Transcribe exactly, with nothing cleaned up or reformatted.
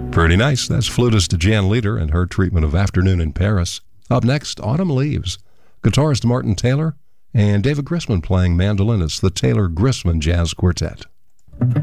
Pretty nice. That's flutist Jan Leader and her treatment of Afternoon in Paris. Up next, Autumn Leaves. Guitarist Martin Taylor and David Grisman playing mandolin. It's the Taylor Grisman Jazz Quartet.